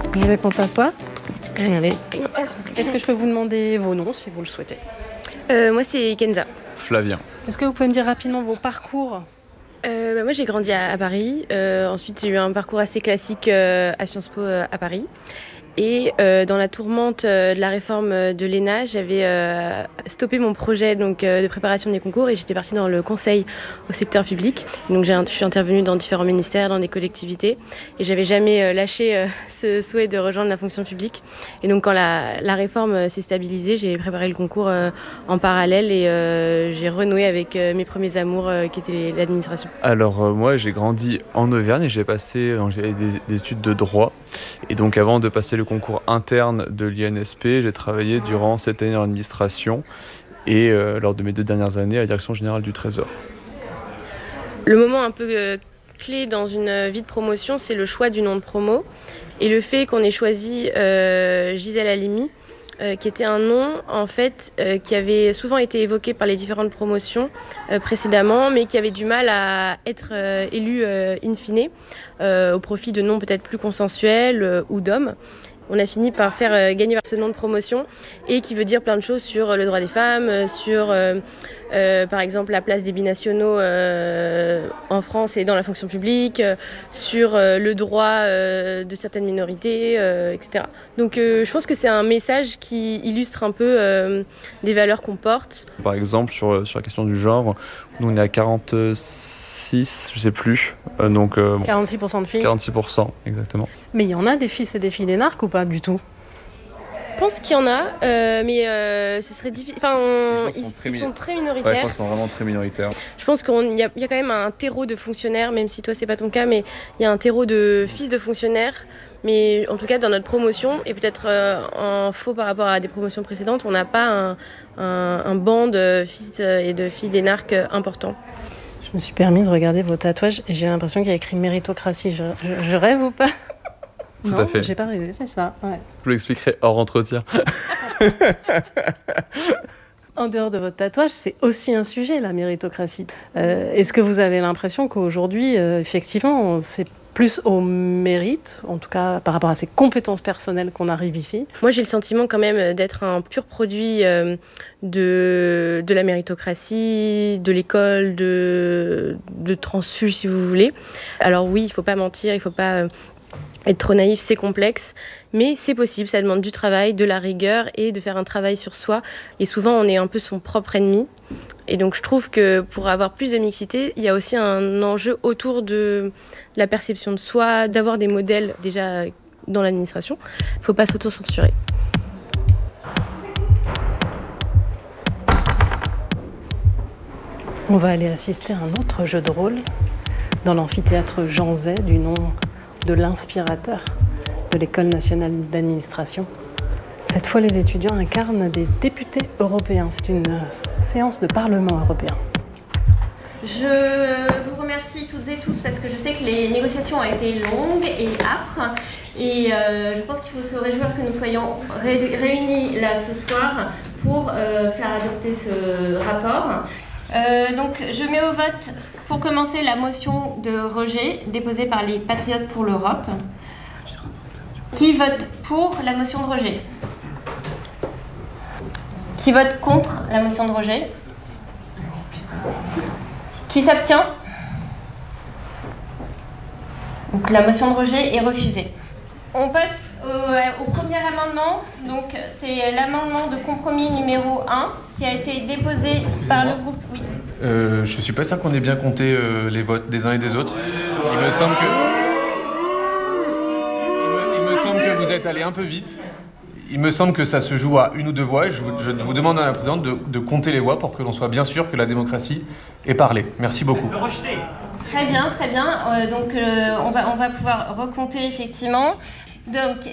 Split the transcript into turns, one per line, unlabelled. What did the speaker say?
Je réponds à soi. Allez. Est-ce que je peux vous demander vos noms si vous le souhaitez?
Moi, c'est Kenza.
Flavien.
Est-ce que vous pouvez me dire rapidement vos parcours?
Moi, j'ai grandi à Paris. Ensuite, j'ai eu un parcours assez classique à Sciences Po à Paris. Et dans la tourmente de la réforme de l'ENA, j'avais stoppé mon projet de préparation des concours et j'étais partie dans le conseil au secteur public. Donc je suis intervenue dans différents ministères, dans des collectivités et j'avais jamais lâché ce souhait de rejoindre la fonction publique. Et donc quand la réforme s'est stabilisée, j'ai préparé le concours en parallèle et j'ai renoué avec mes premiers amours qui étaient l'administration.
Alors moi j'ai grandi en Auvergne et j'ai des études de droit. Et donc avant de passer le concours interne de l'INSP, j'ai travaillé durant 7 années en administration et lors de mes 2 dernières années à la Direction Générale du Trésor.
Le moment un peu clé dans une vie de promotion, c'est le choix du nom de promo et le fait qu'on ait choisi Gisèle Halimi, qui était un nom en fait qui avait souvent été évoqué par les différentes promotions précédemment, mais qui avait du mal à être élu in fine, au profit de noms peut-être plus consensuels ou d'hommes. On a fini par faire gagner ce nom de promotion et qui veut dire plein de choses sur le droit des femmes, sur par exemple la place des binationaux en France et dans la fonction publique, sur le droit de certaines minorités, etc. Donc je pense que c'est un message qui illustre un peu des valeurs qu'on porte.
Par exemple sur la question du genre, nous on est à 46, je sais plus, donc
46% de filles.
46%, exactement.
Mais il y en a des fils et des filles d'énarques ou pas du tout?
Je pense qu'il y en a, mais ce serait difficile. Enfin, ils sont très minoritaires.
Ouais, je pense qu'ils sont vraiment très minoritaires.
Je pense qu'il y a quand même un terreau de fonctionnaires, même si toi c'est pas ton cas, mais il y a un terreau de fils de fonctionnaires. Mais en tout cas, dans notre promotion, et peut-être en faux par rapport à des promotions précédentes, on n'a pas un banc de fils et de filles d'énarques important.
Je me suis permis de regarder vos tatouages et j'ai l'impression qu'il y a écrit méritocratie. Je rêve ou pas?
Tout
non,
à fait.
J'ai pas rêvé, c'est ça. Ouais.
Je vous l'expliquerai hors entretien.
En dehors de votre tatouage, c'est aussi un sujet, la méritocratie. Est-ce que vous avez l'impression qu'aujourd'hui, effectivement, c'est plus au mérite, en tout cas par rapport à ses compétences personnelles qu'on arrive ici?
Moi, j'ai le sentiment quand même d'être un pur produit de la méritocratie, de l'école, de transfuge, si vous voulez. Alors oui, il ne faut pas mentir, il ne faut pas être trop naïf, c'est complexe, mais c'est possible, ça demande du travail, de la rigueur et de faire un travail sur soi. Et souvent, on est un peu son propre ennemi. Et donc, je trouve que pour avoir plus de mixité, il y a aussi un enjeu autour de la perception de soi, d'avoir des modèles déjà dans l'administration. Il ne faut pas s'auto-censurer.
On va aller assister à un autre jeu de rôle dans l'amphithéâtre Jean Zay, du nom de l'inspirateur de l'École nationale d'administration. Cette fois, les étudiants incarnent des députés européens. C'est une séance de Parlement européen.
Je vous remercie toutes et tous parce que je sais que les négociations ont été longues et âpres. Et je pense qu'il faut se réjouir que nous soyons réunis là ce soir pour faire adopter ce rapport. Donc je mets au vote pour commencer la motion de rejet déposée par les Patriotes pour l'Europe. Qui vote pour la motion de rejet? Qui vote contre la motion de rejet? Qui s'abstient? Donc la motion de rejet est refusée. On passe au premier amendement. Donc c'est l'amendement de compromis numéro 1 qui a été déposé par le groupe. Oui.
Je suis pas sûr qu'on ait bien compté les votes des uns et des autres. Il me semble que vous êtes allé un peu vite. Il me semble que ça se joue à 1 ou 2 voix. Je vous demande à la présidente de compter les voix pour que l'on soit bien sûr que la démocratie est parlée. Merci beaucoup.
Très bien, très bien. Donc on va pouvoir recompter effectivement. Donc